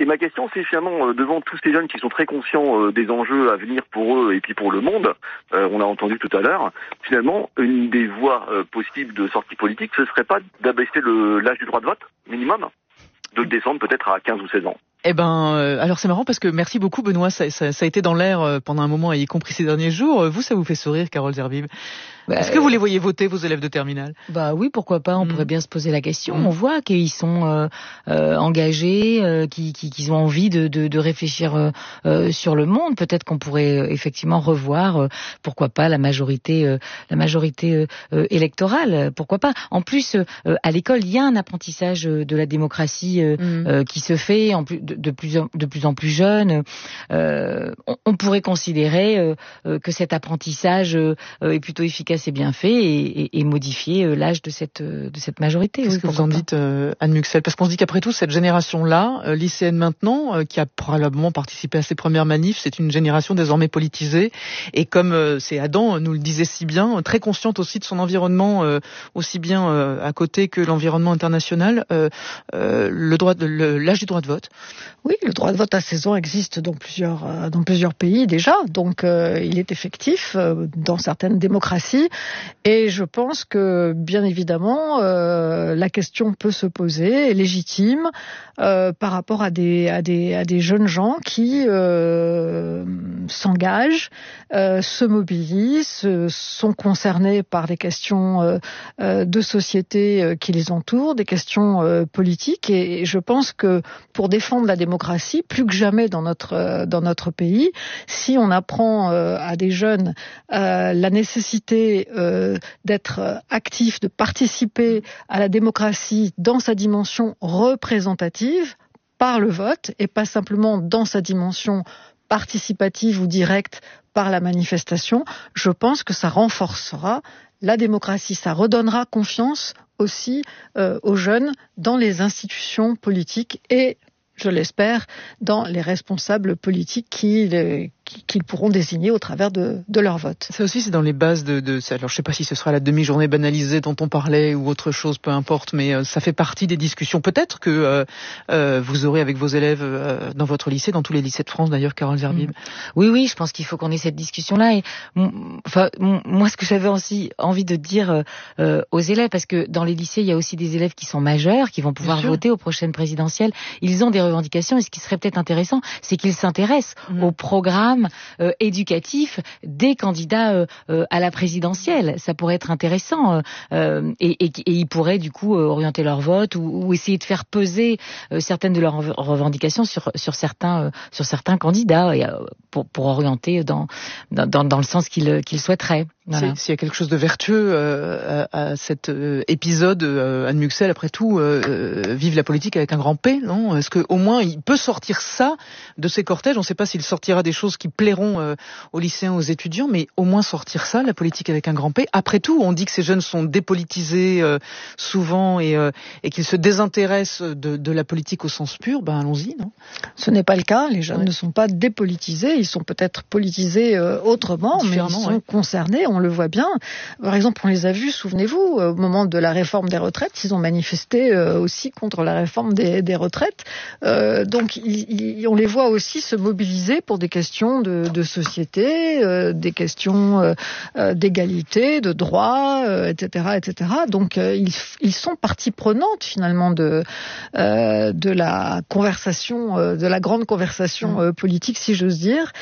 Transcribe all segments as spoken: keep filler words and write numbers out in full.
ma question, c'est finalement, euh, devant tous ces jeunes qui sont très conscients euh, des enjeux à venir pour eux et puis pour le monde, euh, on a entendu tout à l'heure, finalement, une des voies euh, possibles de sortie politique, ce serait pas d'abaisser le, l'âge du droit de vote, minimum, de le descendre peut-être à quinze ou seize ans. Eh ben, euh, alors c'est marrant parce que merci beaucoup Benoît, ça, ça, ça a été dans l'air euh, pendant un moment, et y compris ces derniers jours. Vous, ça vous fait sourire, Carole Zerbib? Bah, Est-ce que vous les voyez voter, vos élèves de terminale? Bah oui, pourquoi pas, on mmh. pourrait bien se poser la question. Mmh. On voit qu'ils sont euh, euh, engagés, euh, qu'ils, qu'ils ont envie de, de, de réfléchir euh, euh, sur le monde. Peut-être qu'on pourrait euh, effectivement revoir, euh, pourquoi pas, la majorité, euh, la majorité euh, euh, électorale. Pourquoi pas. En plus, euh, à l'école, il y a un apprentissage de la démocratie euh, mmh. euh, qui se fait en plus, de, de, plus en, de plus en plus jeune. Euh, on, on pourrait considérer euh, euh, que cet apprentissage euh, est plutôt efficace et bien fait, et, et, et modifier euh, l'âge de cette euh, de cette majorité. Qu'est-ce oui, que vous en pas. dites, euh, Anne Muxel? Parce qu'on se dit qu'après tout, cette génération-là, euh, lycéenne maintenant, euh, qui a probablement participé à ses premières manifs, c'est une génération désormais politisée, et comme euh, c'est Adam nous le disait si bien, très consciente aussi de son environnement, euh, aussi bien euh, à côté que l'environnement international. Euh, euh, le droit, de, le, l'âge du droit de vote. Oui, le droit de vote à seize ans existe dans plusieurs euh, dans plusieurs pays déjà, donc euh, il est effectif euh, dans certaines démocraties. Et je pense que, bien évidemment, euh, la question peut se poser, est légitime, euh, par rapport à des, à des, à des jeunes gens qui euh, s'engagent, euh, se mobilisent, sont concernés par des questions euh, euh, de société euh, qui les entourent, des questions euh, politiques. Et, et je pense que pour défendre la démocratie, plus que jamais dans notre, euh, dans notre pays, si on apprend euh, à des jeunes euh, la nécessité Euh, d'être actif, de participer à la démocratie dans sa dimension représentative par le vote et pas simplement dans sa dimension participative ou directe par la manifestation, je pense que ça renforcera la démocratie, ça redonnera confiance aussi euh, aux jeunes dans les institutions politiques et, je l'espère, dans les responsables politiques qui les qu'ils pourront désigner au travers de, de leur vote. Ça aussi, c'est dans les bases de, de... Alors, je ne sais pas si ce sera la demi-journée banalisée dont on parlait ou autre chose, peu importe, mais euh, ça fait partie des discussions. Peut-être que euh, euh, vous aurez avec vos élèves euh, dans votre lycée, dans tous les lycées de France d'ailleurs, Carole Zerbib. Mmh. Oui, oui, je pense qu'il faut qu'on ait cette discussion-là. Et, enfin, moi, ce que j'avais aussi envie de dire euh, aux élèves, parce que dans les lycées, il y a aussi des élèves qui sont majeurs, qui vont pouvoir voter aux prochaines présidentielles. Ils ont des revendications, et ce qui serait peut-être intéressant, c'est qu'ils s'intéressent mmh. au programme Euh, éducatif des candidats euh, euh, à la présidentielle. Ça pourrait être intéressant euh, et, et, et ils pourraient du coup euh, orienter leur vote ou, ou essayer de faire peser euh, certaines de leurs revendications sur, sur, certains, euh, sur certains candidats et, euh, pour, pour orienter dans, dans, dans le sens qu'ils, qu'ils souhaiteraient. Voilà. S'il y a quelque chose de vertueux euh, à, à cet euh, épisode, euh, Anne Muxel, après tout, euh, euh, vive la politique avec un grand P, non? Est-ce qu'au moins il peut sortir ça de ces cortèges? On ne sait pas s'il sortira des choses qui plairont euh, aux lycéens, aux étudiants, mais au moins sortir ça, la politique avec un grand P. Après tout, on dit que ces jeunes sont dépolitisés euh, souvent et, euh, et qu'ils se désintéressent de, de la politique au sens pur. Ben allons-y, non? Ce n'est pas le cas. Les jeunes ouais. ne sont pas dépolitisés. Ils sont peut-être politisés euh, autrement, mais ils sont ouais. concernés. On le voit bien. Par exemple, on les a vus, souvenez-vous, au moment de la réforme des retraites, ils ont manifesté euh, aussi contre la réforme des, des retraites. Euh, donc, il, il, on les voit aussi se mobiliser pour des questions de, de société, euh, des questions euh, d'égalité, de droit, euh, et cetera, et cetera. Donc, euh, ils, ils sont partie prenante finalement de euh, de la conversation, euh, de la grande conversation euh, politique, si j'ose dire.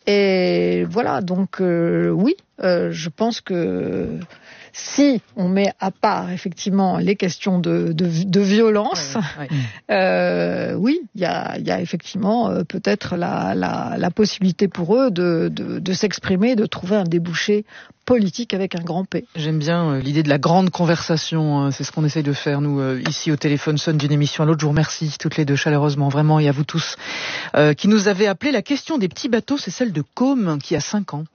Et voilà. Donc, euh, oui. Euh, je pense que si on met à part effectivement les questions de, de, de violence, ouais, ouais. Euh, oui, il y a, y a effectivement euh, peut-être la, la, la possibilité pour eux de, de, de s'exprimer, de trouver un débouché politique avec un grand P. J'aime bien euh, l'idée de la grande conversation, euh, c'est ce qu'on essaye de faire nous euh, ici au téléphone sonne d'une émission à l'autre. Je vous remercie toutes les deux chaleureusement, vraiment, et à vous tous euh, qui nous avez appelé. La question des petits bateaux, c'est celle de Côme qui a cinq ans.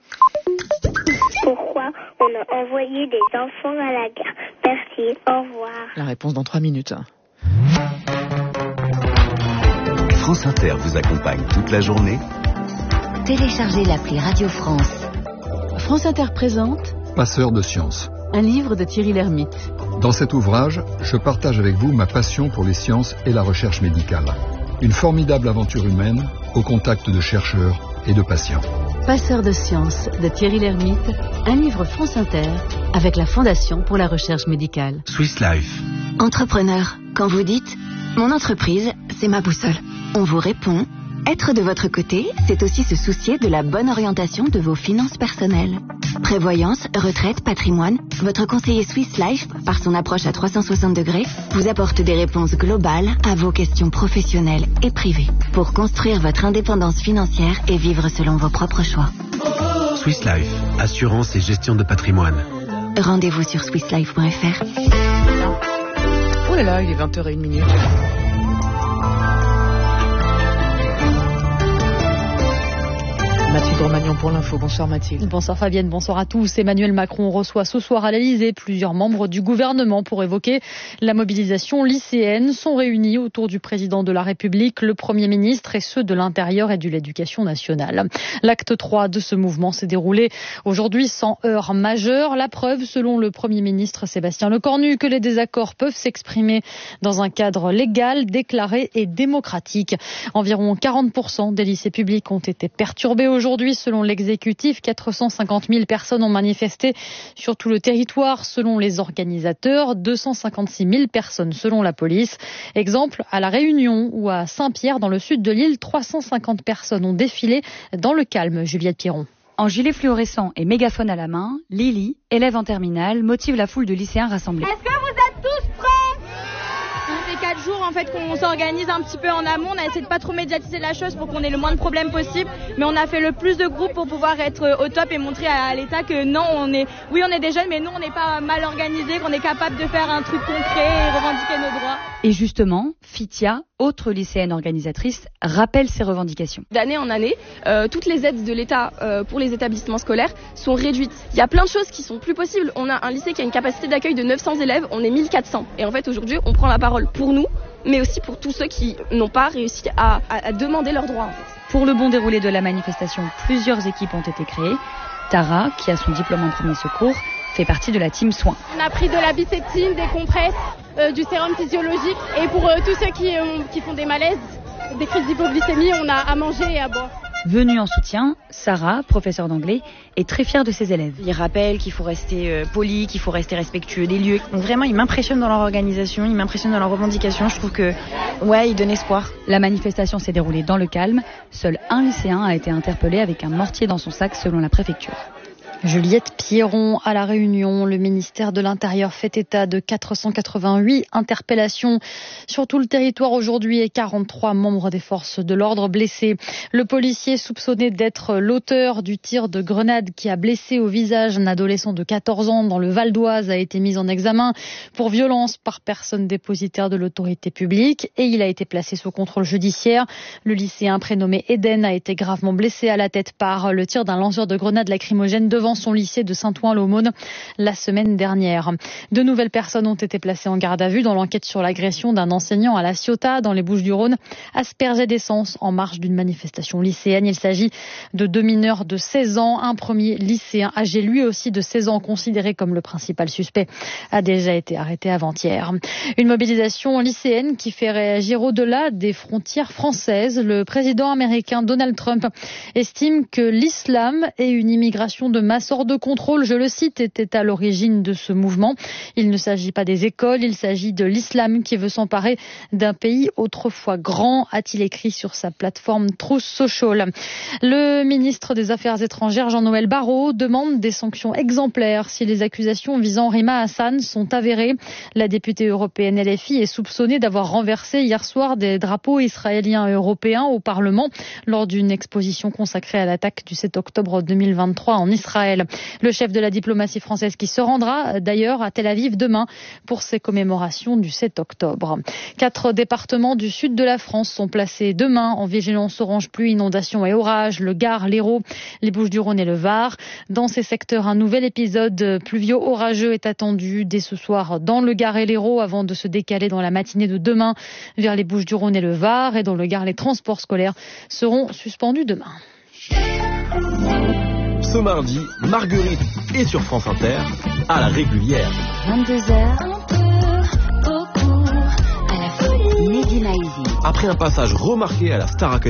Pourquoi on a envoyé des enfants à la guerre? Merci, au revoir. La réponse dans trois minutes. France Inter vous accompagne toute la journée. Téléchargez l'appli Radio France. France Inter présente Passeur de sciences, un livre de Thierry Lhermitte. Dans cet ouvrage, je partage avec vous ma passion pour les sciences et la recherche médicale. Une formidable aventure humaine au contact de chercheurs et de patients. Passeur de sciences de Thierry Lhermitte, un livre France Inter avec la Fondation pour la recherche médicale. Swiss Life. Entrepreneur, quand vous dites « Mon entreprise, c'est ma boussole », on vous répond « Être de votre côté, c'est aussi se soucier de la bonne orientation de vos finances personnelles. » Prévoyance, retraite, patrimoine, votre conseiller Swiss Life, par son approche à trois cent soixante degrés, vous apporte des réponses globales à vos questions professionnelles et privées pour construire votre indépendance financière et vivre selon vos propres choix. Swiss Life, assurance et gestion de patrimoine. Rendez-vous sur swiss life point f r. Oh là là, il est vingt heures zéro un. Mathilde Romagnon pour l'info. Bonsoir Mathilde. Bonsoir Fabienne, bonsoir à tous. Emmanuel Macron reçoit ce soir à l'Elysée plusieurs membres du gouvernement pour évoquer la mobilisation lycéenne. Sont réunis autour du président de la République, le Premier ministre et ceux de l'Intérieur et de l'Éducation nationale. L'acte trois de ce mouvement s'est déroulé aujourd'hui sans heurts majeurs. La preuve, selon le Premier ministre Sébastien Lecornu, que les désaccords peuvent s'exprimer dans un cadre légal, déclaré et démocratique. Environ quarante pour cent des lycées publics ont été perturbés aujourd'hui. Aujourd'hui, selon l'exécutif, quatre cent cinquante mille personnes ont manifesté sur tout le territoire. Selon les organisateurs, deux cent cinquante-six mille personnes selon la police. Exemple, à La Réunion ou à Saint-Pierre, dans le sud de l'île, trois cent cinquante personnes ont défilé dans le calme. Juliette Piron. En gilet fluorescent et mégaphone à la main, Lily, élève en terminale, motive la foule de lycéens rassemblés. Est-ce que vous êtes tous prêts ? Ça fait quatre jours en fait qu'on s'organise un petit peu en amont. On a essayé de pas trop médiatiser la chose pour qu'on ait le moins de problèmes possible, mais on a fait le plus de groupes pour pouvoir être au top et montrer à l'État que non, on est, oui, on est des jeunes, mais non, on n'est pas mal organisés, qu'on est capable de faire un truc concret et revendiquer nos droits. Et justement, Fitia, autre lycéenne organisatrice, rappelle ses revendications. D'année en année, euh, toutes les aides de l'État euh, pour les établissements scolaires sont réduites. Il y a plein de choses qui sont plus possibles. On a un lycée qui a une capacité d'accueil de neuf cents élèves, on est mille quatre cents. Et en fait, aujourd'hui, on prend la parole pour nous, mais aussi pour tous ceux qui n'ont pas réussi à, à, à demander leurs droits. En fait. Pour le bon déroulé de la manifestation, plusieurs équipes ont été créées. Tara, qui a son diplôme en premier secours, fait partie de la team soins. On a pris de la bicéptine, des compresses, euh, du sérum physiologique. Et pour euh, tous ceux qui, euh, qui font des malaises, des crises d'hypoglycémie, on a à manger et à boire. Venue en soutien, Sarah, professeure d'anglais, est très fière de ses élèves. Ils rappellent qu'il faut rester euh, poli, qu'il faut rester respectueux des lieux. Donc vraiment, ils m'impressionnent dans leur organisation, ils m'impressionnent dans leurs revendications. Je trouve que, ouais, ils donnent espoir. La manifestation s'est déroulée dans le calme. Seul un lycéen a été interpellé avec un mortier dans son sac, selon la préfecture. Juliette Pierron, à La Réunion, le ministère de l'Intérieur fait état de quatre cent quatre-vingt-huit interpellations sur tout le territoire aujourd'hui et quarante-trois membres des forces de l'ordre blessés. Le policier soupçonné d'être l'auteur du tir de grenade qui a blessé au visage un adolescent de quatorze ans dans le Val d'Oise a été mis en examen pour violence par personne dépositaire de l'autorité publique et il a été placé sous contrôle judiciaire. Le lycéen prénommé Eden a été gravement blessé à la tête par le tir d'un lanceur de grenade lacrymogène devant son lycée de Saint-Ouen-l'Aumône la semaine dernière. De nouvelles personnes ont été placées en garde à vue dans l'enquête sur l'agression d'un enseignant à La Ciotat, dans les Bouches-du-Rhône, aspergé d'essence en marge d'une manifestation lycéenne. Il s'agit de deux mineurs de seize ans. Un premier lycéen âgé lui aussi de seize ans, considéré comme le principal suspect, a déjà été arrêté avant-hier. Une mobilisation lycéenne qui fait réagir au-delà des frontières françaises. Le président américain Donald Trump estime que l'islam et une immigration de masse hors de contrôle, je le cite, était à l'origine de ce mouvement. Il ne s'agit pas des écoles, il s'agit de l'islam qui veut s'emparer d'un pays autrefois grand, a-t-il écrit sur sa plateforme Truth Social. Le ministre des Affaires étrangères, Jean-Noël Barrot, demande des sanctions exemplaires si les accusations visant Rima Hassan sont avérées. La députée européenne L F I est soupçonnée d'avoir renversé hier soir des drapeaux israéliens et européens au Parlement lors d'une exposition consacrée à l'attaque du sept octobre deux mille vingt-trois en Israël. Le chef de la diplomatie française qui se rendra d'ailleurs à Tel Aviv demain pour ses commémorations du sept octobre. Quatre départements du sud de la France sont placés demain en vigilance orange pluie, inondations et orages. Le Gard, l'Hérault, les Bouches-du-Rhône et le Var. Dans ces secteurs, un nouvel épisode pluvio-orageux est attendu dès ce soir dans le Gard et l'Hérault avant de se décaler dans la matinée de demain vers les Bouches-du-Rhône et le Var. Et dans le Gard, les transports scolaires seront suspendus demain. Ce mardi, Marguerite est sur France Inter à la régulière. vingt-deux heures, beaucoup, à la folie. Mehdi Maizi. Après un passage remarqué à la Star Academy,